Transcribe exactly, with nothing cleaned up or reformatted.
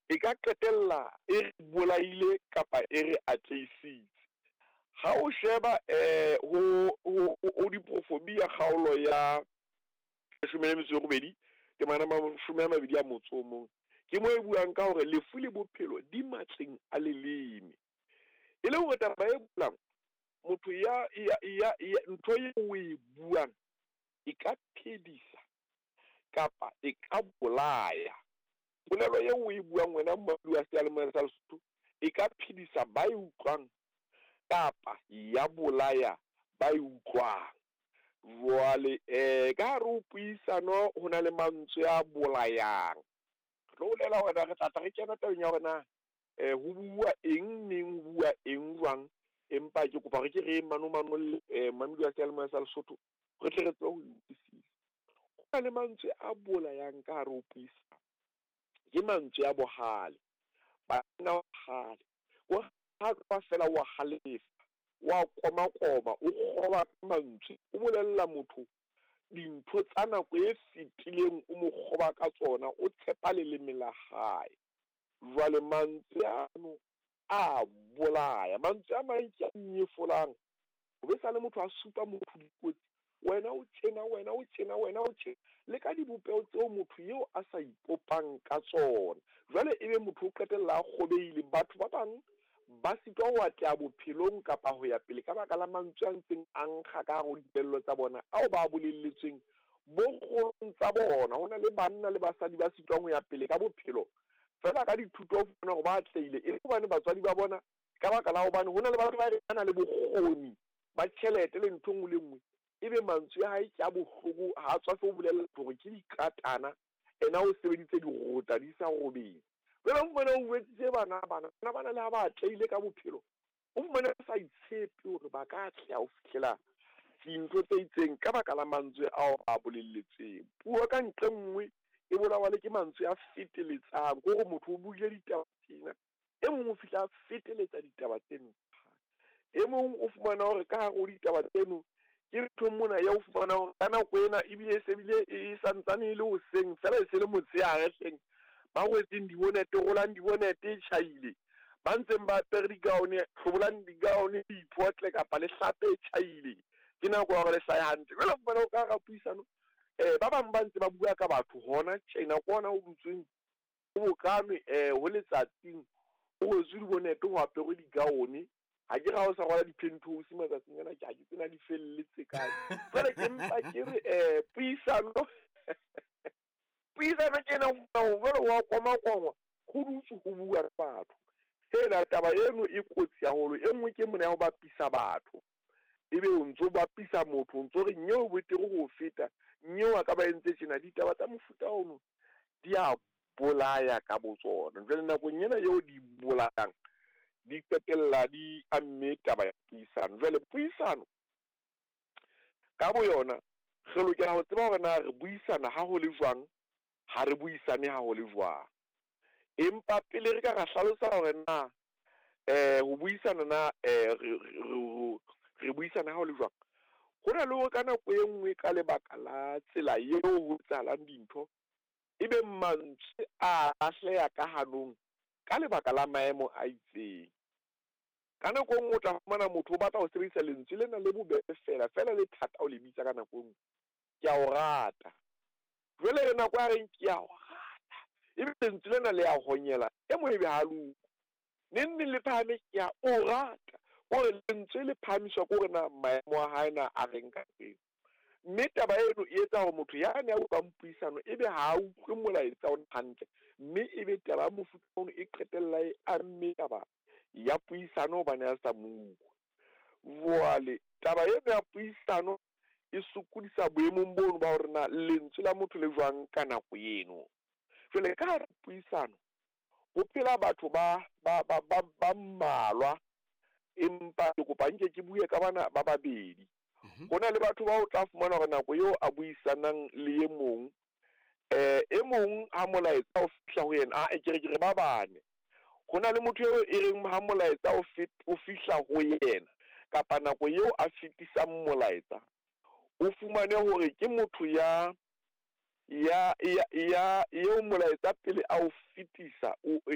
e ka qetella e re bolaile kapa e re atleisitse. Ha o sheba eh ho ho diprofobia kgaolo ya leshome le metso e robedi ke mana mashome a mabedi a motso o mong ke mo e buang ka hore lefu le bophelo di matleng a leleme e le hore taba e bulang motho ya ya ntho e o e buang e ka phedisa kapa e ka bolaya. Polelo ye o e buang wena mmadi wa sealemoya sa Lesotho e ka phedisa ba e utlwang kapa ya bolaya ba e utlwang. Jwale eh ka re o puisano ho na le mantswe a bolayang re lela hore re tla re kena tabeng ya rona eh ho bua eng neng ho bua eng jwang empa ke kopa re ke re mano mano eh mamedi wa sealemoya sa Lesotho re tle re tlo ho utlwisisa. Ho na le mantswe a bolayang ka re o puisa ke mantswe a bohale bana hale wa ha ka fela wa halefa wa koma koma o kgoba mantswe o bolella motho dintho tsa nako e fetileng o mo kgoba ka tsona o tshepa le leme la hae. Jwale mantswe ano a bolaya mantswe a maitse a nyefolang o be sa le motho a supa motho dikotsi wena o tjena wena o tjena wena o tjena le ka dibopeo tseo motho eo a sa ipopang ka tsona. Jwale ebe motho o qetella a kgobeile batho ba bang ba sitwa ho atleha bophelong kapa ho ya pele ka baka la mantswe a ntseng a nkga ka ho dipello tsa bona ao ba bolelletsweng bo kgolong tsa bona. Ho na le banna le basadi ba sitwang ho ya pele ka bophelo fela ka dithuto ho bona hore ba atlehile e hobane batswadi ba bona ka baka la hobane ho na le batho ba rena le bokgoni ba tjhelete le ntho ngwe le ngwe ebe mantswe a hae ke a bohloko ha tswa se o bolella hore ke dikatana ena o sebeditse dirota di sa robeng. Jwale o fumane o wetsitse bana bana bana bana le ha ba atlehile ka bophelo o fumane ba sa itshepe hore ba ka atleha ho fihlela dintho tse itseng ka baka la mantswe ao a bolelletseng. Puo ka ntle nngwe e bolawa le ke mantswe a feteletsang gore motho o buile ditaba tsena e mong o fihla a feteletsa ditaba tseno e mong o fumana hore ka hare ho ditaba tseno ke ntho mona ya o fumana hore ka nako ena ebile e se bile e santsane e le hoseng fela e se le motshehare hleng ba hwetseng dibonete rolang dibonete e tjhaile ba ntseng ba apere digaone hlobolang digaone di iphotle kapa le hlape e tjhaile ke nako ya hore le hlahe hantle. Jwale o fumana o ka ra puisano eh ba bang ba ntse ba bua ka batho hona tjena kwana o dutsweng o bokanwe eh ho letsatsing o hwetswe dibonete ho apere digaone ha ke ra o sa rwala dipenthouse matsatsing ana ke ha ke tsena di felletse kae. Jwale ke mpa ke re eh puisano puisano ke na ho bona wa koma koma go dutse go bua ka batho hela taba eno e kotsi haholo e nngwe ke mona ya ho bapisa batho ebe o ntso bapisa motho o ntso re nyeo betere go feta nyeo a ka ba entse tjena ditaba tsa mofuta ono di a bolaya ka botsona. Jwale nakong ena eo di bolayang di qetella di amme taba ya puisano. Jwale puisano ka bo yona re lokela ho tseba hore na re buisana ha ho le jwang ha re buisane ha ho le jwang empa pele re ka ra hlalosa hore na eh ho buisana na eh re buisana ha ho le jwang ho na le ho ka nako e nngwe ka lebaka la tsela eo ho tsalang dintho ebe mantswe a ahleha ka hanong ka lebaka la maemo a itseng. Ka nako e nngwe o tla fumana motho o batla ho sebedisa lentswe lena le bobebe fela fela le thata o le bitsa ka nako e nngwe ke a o rata. Jwale re nako ya reng ke a o rata ebe lentswe lena le a honyela e mo ebe ha luku nenne le phame ke a o rata gore lentswe le phamiswa ke gore na maemo a hae na a reng ka teng. Mme taba eno e etsa hore motho ya ne a utlwang puisano ebe ha a utlwe molaetsa ona hantle mme ebe taba ya mofuta ono e qetella e amme taba ya puisano hobane a sa mo utlwe. Jwale taba eno ya puisano e sokodisa boemong bono ba hore na lentswe la motho le jwang ka nako eno. Jwale ka hara puisano ho phela batho ba ba ba ba mmalwa empa ke kopa nke ke bue ka bana ba babedi. Ho na le batho ba o tla fumana hore nako eo a buisanang le e mong eh e mong ha molaetsa o fihla ho yena a ke re ke re ba bane ho na le motho eo e reng ha molaetsa o fit o fihla ho yena kapa nako eo a fitisang molaetsa o fumane hore ke motho ya ya ya eo molaetsa pele a o fitisa o